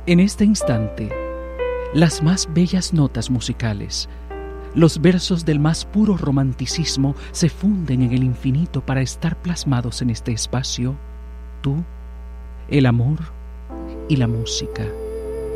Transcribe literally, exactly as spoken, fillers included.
En este instante, las más bellas notas musicales, los versos del más puro romanticismo se funden en el infinito para estar plasmados en este espacio, tú, el amor y la música.